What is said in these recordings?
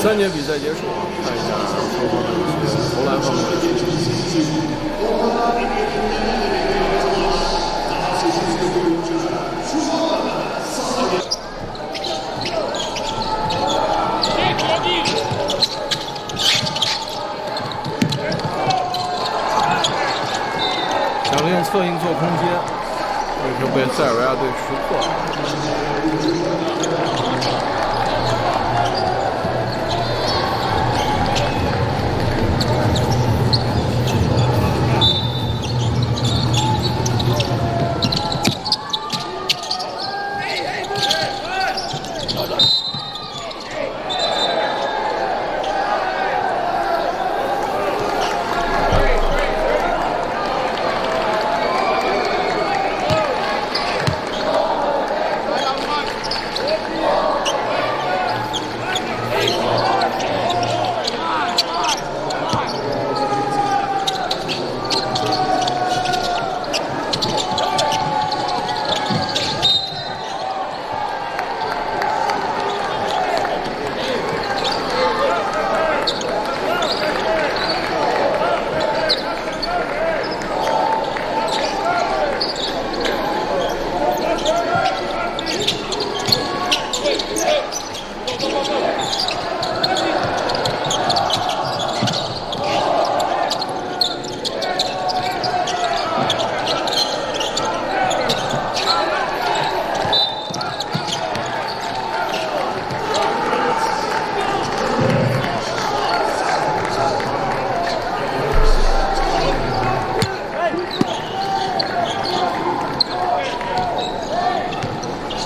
3节比赛结束，看一下双方的一些投篮方面的情况。想利用策应做空接，这球被塞尔维亚队识破了。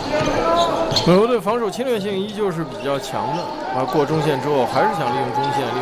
美国队防守侵略性依旧是比较强的，过中线之后还是想利用中线，利